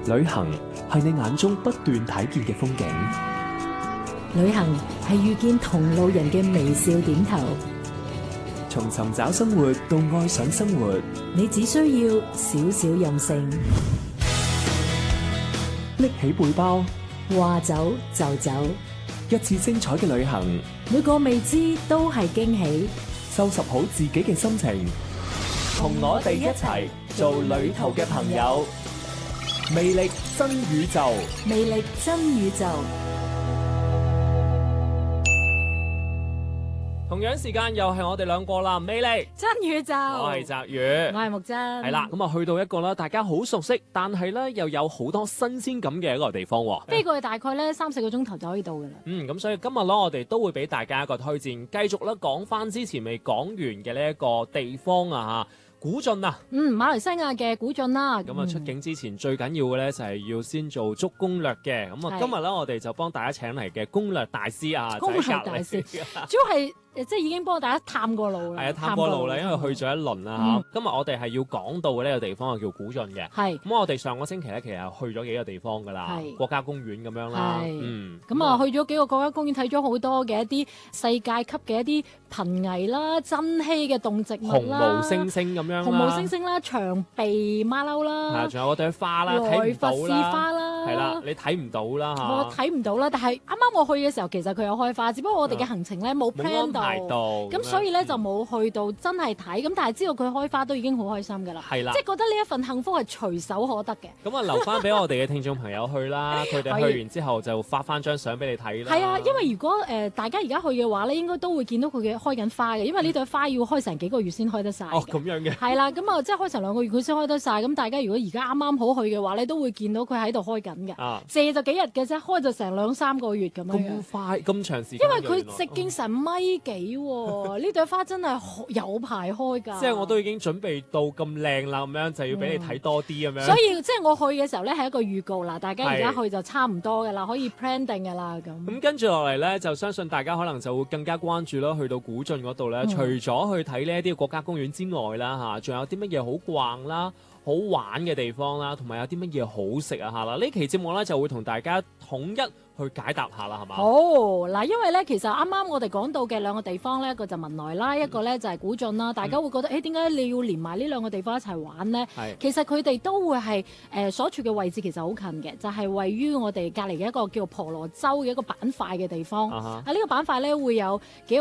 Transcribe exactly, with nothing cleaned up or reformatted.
旅行係你眼中不斷睇見嘅風景， 旅行係遇見同路人嘅微笑點頭。 從尋找生活到愛上生活， 你只需要少少任性， 拎起背包， 話走就走， 一次精彩嘅旅行， 每個未知都係驚喜。 收拾好自己嘅心情，同我哋一齊做旅途嘅朋友。魅力真宇宙， 魅力真宇宙。 同樣時間又係我哋兩個啦，魅力真宇宙， 我係澤宇， 我係木真。 係啦，咁啊去到一個啦，大家好熟悉，但係咧又有好多新鮮感嘅一個地方喎。 飛過去大概咧三四個鐘頭就可以到噶啦。 嗯，咁所以今日咧我哋都會俾大家一個推薦，繼續咧講翻之前未講完嘅呢一個地方啊嚇。古晉啊， 嗯，馬來西亞嘅古晉啦。 咁啊出境之前最緊要嘅咧就係要先做足攻略嘅。咁啊今日咧我哋就幫大家請嚟嘅攻略大師啊， 攻略大師，主要係。即係已經幫大家探過路啦， 係啊，探過路啦，因為去咗一輪啦嚇。嗯、今日我哋係要講到嘅呢個地方係叫古晉嘅。係。咁我哋上個星期咧其實去咗幾個地方㗎啦，國家公園咁樣啦。係。嗯。咁啊、嗯、去咗幾個國家公園，睇咗好多嘅一啲世界級嘅一啲瀕危啦、珍稀嘅動植物啦，紅毛猩猩咁樣啦， 紅毛猩猩啦、長鼻馬騮啦， 係，仲有嗰朵花啦，睇唔到啦。萊佛士花啦， 係啦，你睇唔到啦嚇。 我睇唔到啦，但係啱啱我去嘅時候，其實佢有開花，只不過我哋嘅行程咧冇 plan 到。咁所以咧就冇去到真係睇，咁但係知道佢開花都已經好開心㗎啦。係啦，即係覺得呢一份幸福係隨手可得嘅。 咁啊留翻俾我哋嘅聽眾朋友去啦，佢哋去完之後就發翻張相俾你睇啦。 係啊，因為如果誒、呃、大家而家去嘅話咧，應該都會見到佢嘅開緊花嘅，因為呢朵花要開成幾個月先開得晒。 哦，咁樣嘅。係啦，咁啊即係開成兩個月佢先開得晒。咁大家如果而家啱啱好去嘅話咧，都會見到佢喺度開緊嘅。啊，謝就幾日嘅啫，開就成兩三個月咁樣。 咁快咁長時間？ 因為佢直徑成米幾喎，呢朵花真係有排開㗎。 即係我都已經準備到咁靚啦，咁樣就要俾你睇多啲咁樣。 所以即係我去嘅時候咧，係一個預告啦。大家而家去就差唔多㗎啦，可以 plan 定㗎啦咁。 咁跟住落嚟咧，就相信大家可能就會更加關注咯。去到古晉嗰度咧，嗯、除咗去睇呢一啲國家公園之外啦，嚇，仲有啲乜嘢好逛啦、好玩嘅地方啦，同埋有啲乜嘢好食啊嚇啦。呢期節目咧就會同大家統一去解答下啦，係嘛？ 好嗱，因為咧，其實啱啱我哋講到嘅兩個地方咧，一個就文萊啦，一個咧就係古晉啦。大家會覺得，誒點解你要連埋呢兩個地方一齊玩呢？係其實佢哋都會係誒、呃、所處嘅位置其實好近嘅，就係、是、位於我哋隔離嘅一個叫婆羅洲嘅一個板塊嘅地方。Uh huh. 啊，呢、這個板塊咧會有幾